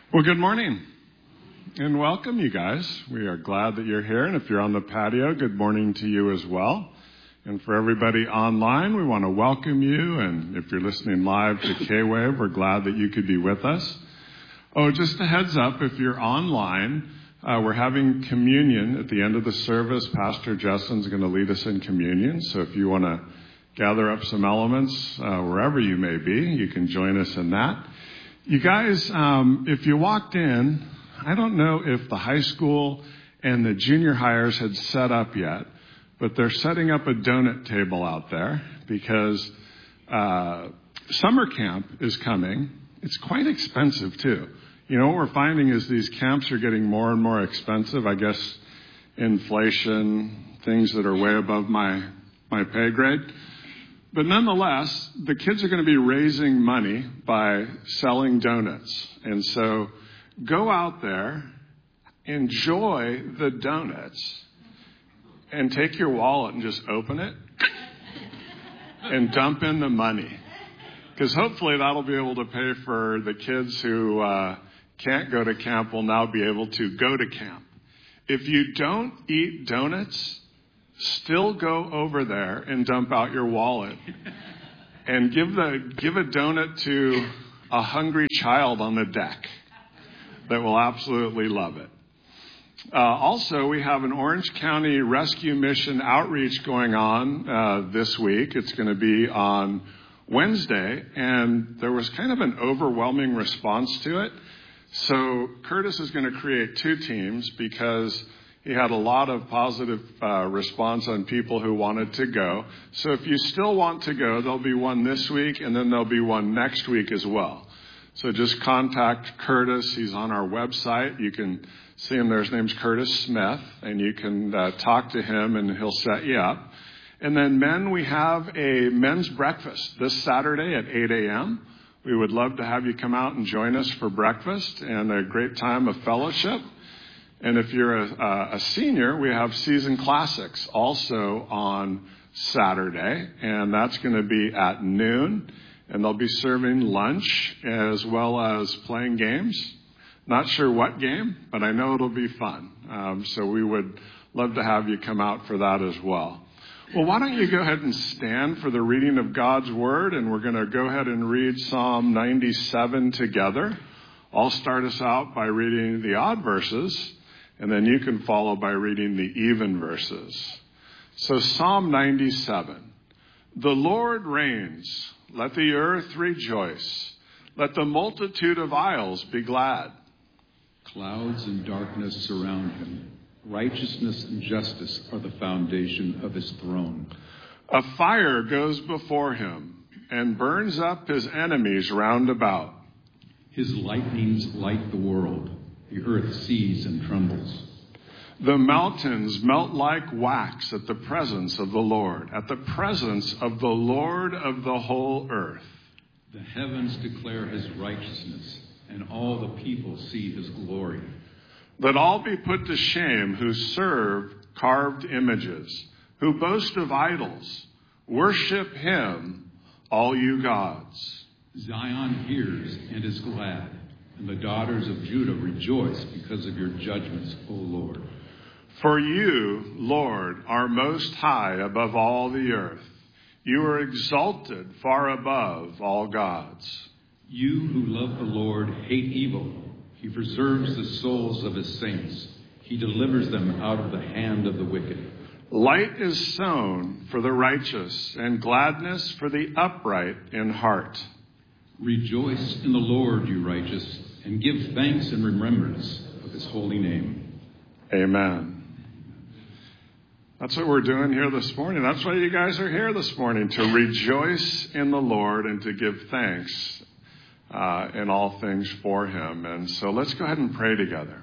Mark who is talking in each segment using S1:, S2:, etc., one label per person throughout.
S1: Well, good morning and welcome, you guys. We are glad that you're here. And if you're on the patio, good morning to you as well. And for everybody online, we want to welcome you. And if you're listening live to K-Wave, we're glad that you could be with us. Oh, just a heads up, if you're online, we're having communion at the end of the service. Pastor Justin's going to lead us in communion. So if you want to gather up some elements wherever you may be, you can join us in that. You guys, if you walked in, I don't know if the high school and the junior hires had set up yet, but they're setting up a donut table out there because summer camp is coming. It's quite expensive, too. You know, what we're finding is these camps are getting more and more expensive. I guess inflation, things that are way above my pay grade. But nonetheless, the kids are going to be raising money by selling donuts. And so go out there, enjoy the donuts, and take your wallet and just open it and dump in the money. Because hopefully that'll be able to pay for the kids who can't go to camp will now be able to go to camp. If you don't eat donuts, still go over there and dump out your wallet and give a donut to a hungry child on the deck that will absolutely love it. Also, we have an Orange County Rescue Mission outreach going on this week. It's going to be on Wednesday, and there was kind of an overwhelming response to it. So Curtis is going to create two teams because he had a lot of positive response on people who wanted to go. So if you still want to go, there'll be one this week, and then there'll be one next week as well. So just contact Curtis. He's on our website. You can see him there. His name's Curtis Smith, and you can talk to him, and he'll set you up. And then men, we have a men's breakfast this Saturday at 8 a.m. We would love to have you come out and join us for breakfast and a great time of fellowship. And if you're a senior, we have season classics also on Saturday, and that's going to be at noon, and they'll be serving lunch as well as playing games. Not sure what game, but I know it'll be fun. So we would love to have you come out for that as well. Well, why don't you go ahead and stand for the reading of God's Word, and we're going to go ahead and read Psalm 97 together. I'll start us out by reading the odd verses, and then you can follow by reading the even verses. So Psalm 97. The Lord reigns. Let the earth rejoice. Let the multitude of isles be glad.
S2: Clouds and darkness surround him. Righteousness and justice are the foundation of his throne.
S1: A fire goes before him and burns up his enemies round about.
S2: His lightnings light the world. The earth sees and trembles.
S1: The mountains melt like wax at the presence of the Lord, at the presence of the Lord of the whole earth.
S2: The heavens declare his righteousness, and all the people see his glory.
S1: Let all be put to shame who serve carved images, who boast of idols. Worship him, all you gods.
S2: Zion hears and is glad. And the daughters of Judah rejoice because of your judgments, O Lord.
S1: For you, Lord, are most high above all the earth. You are exalted far above all gods.
S2: You who love the Lord hate evil. He preserves the souls of his saints. He delivers them out of the hand of the wicked.
S1: Light is sown for the righteous, and gladness for the upright in heart.
S2: Rejoice in the Lord, you righteous, and give thanks in remembrance of his holy name.
S1: Amen. That's what we're doing here this morning. That's why you guys are here this morning, to rejoice in the Lord and to give thanks in all things for him. And so let's go ahead and pray together.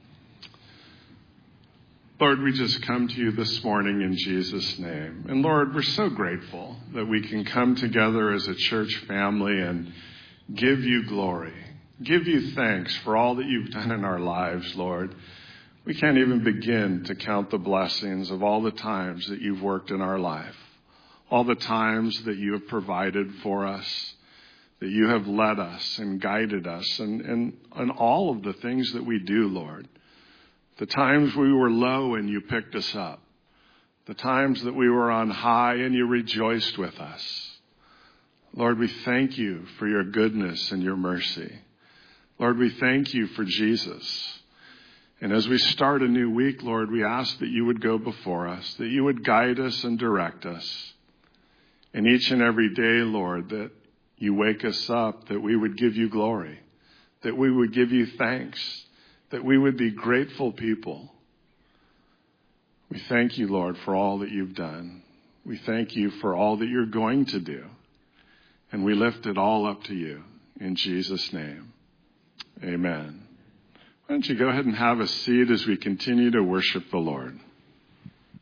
S1: Lord, we just come to you this morning in Jesus' name. And Lord, we're so grateful that we can come together as a church family and give you glory, give you thanks for all that you've done in our lives, Lord. We can't even begin to count the blessings of all the times that you've worked in our life, all the times that you have provided for us, that you have led us and guided us and all of the things that we do, Lord. The times we were low and you picked us up. The times that we were on high and you rejoiced with us. Lord, we thank you for your goodness and your mercy. Lord, we thank you for Jesus. And as we start a new week, Lord, we ask that you would go before us, that you would guide us and direct us. And each and every day, Lord, that you wake us up, that we would give you glory, that we would give you thanks, that we would be grateful people. We thank you, Lord, for all that you've done. We thank you for all that you're going to do. And we lift it all up to you in Jesus' name. Amen. Why don't you go ahead and have a seat as we continue to worship the Lord.